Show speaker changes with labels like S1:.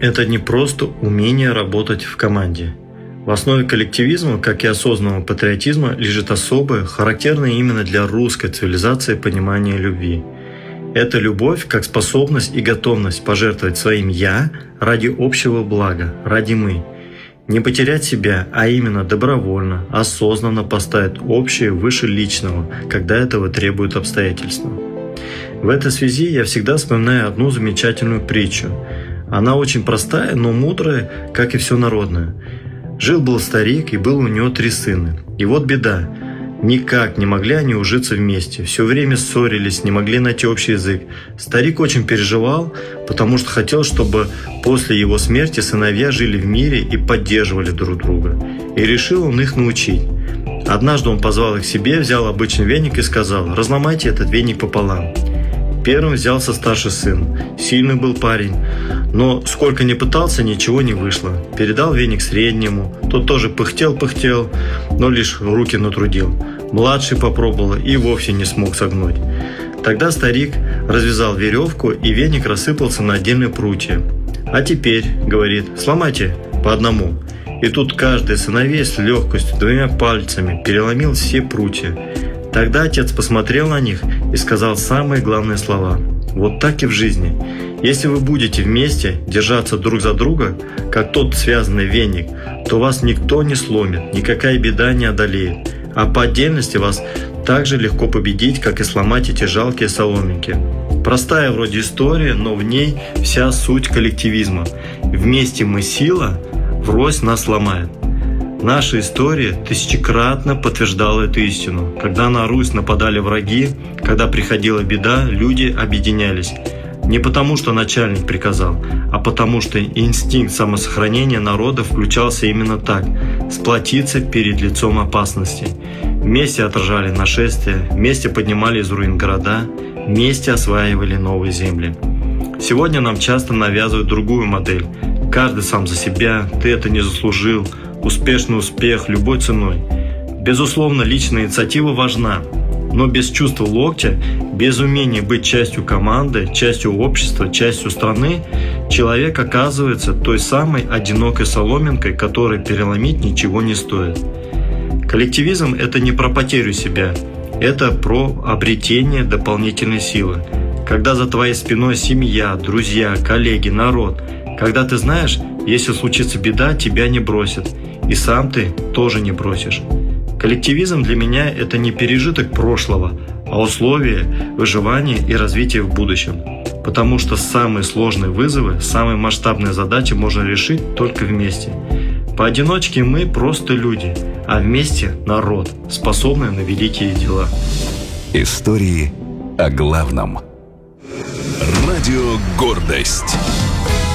S1: это не просто умение работать в команде. В основе коллективизма, как и осознанного патриотизма, лежит особое, характерное именно для русской цивилизации понимание любви. Это любовь как способность и готовность пожертвовать своим «я» ради общего блага, ради «мы». Не потерять себя, а именно добровольно, осознанно поставить общее выше личного, когда этого требуют обстоятельства. В этой связи я всегда вспоминаю одну замечательную притчу. Она очень простая, но мудрая, как и все народное. Жил-был старик, и было у него 3 сына. И вот беда. Никак не могли они ужиться вместе. Все время ссорились, не могли найти общий язык. Старик очень переживал, потому что хотел, чтобы после его смерти сыновья жили в мире и поддерживали друг друга. И решил он их научить. Однажды он позвал их к себе, взял обычный веник и сказал: «Разломайте этот веник пополам». Первым взялся старший сын. Сильный был парень, но сколько ни пытался, ничего не вышло. Передал веник среднему. Тот тоже пыхтел, но лишь руки натрудил. Младший попробовал и вовсе не смог согнуть. Тогда старик развязал веревку, и веник рассыпался на отдельные прутья. «А теперь, — говорит, — сломайте по одному». И тут каждый из сыновей с легкостью 2 пальцами переломил все прутья. Тогда отец посмотрел на них и сказал самые главные слова. Вот так и в жизни. Если вы будете вместе держаться друг за друга, как тот связанный веник, то вас никто не сломит, никакая беда не одолеет. А по отдельности вас так же легко победить, как и сломать эти жалкие соломинки. Простая вроде история, но в ней вся суть коллективизма. Вместе мы сила, врозь нас ломает. Наша история тысячекратно подтверждала эту истину. Когда на Русь нападали враги, когда приходила беда, люди объединялись. Не потому, что начальник приказал, а потому, что инстинкт самосохранения народа включался именно так – сплотиться перед лицом опасности. Вместе отражали нашествия, вместе поднимали из руин города, вместе осваивали новые земли. Сегодня нам часто навязывают другую модель. Каждый сам за себя, ты это не заслужил, успешный успех любой ценой. Безусловно, личная инициатива важна, но без чувства локтя, без умения быть частью команды, частью общества, частью страны, человек оказывается той самой одинокой соломинкой, которой переломить ничего не стоит. Коллективизм – это не про потерю себя, это про обретение дополнительной силы. Когда за твоей спиной семья, друзья, коллеги, народ, когда ты знаешь, если случится беда, тебя не бросят, и сам ты тоже не бросишь. Коллективизм для меня – это не пережиток прошлого, а условие выживания и развития в будущем. Потому что самые сложные вызовы, самые масштабные задачи можно решить только вместе. Поодиночке мы просто люди, а вместе – народ, способный на великие дела.
S2: Истории о главном. Радио «Гордость».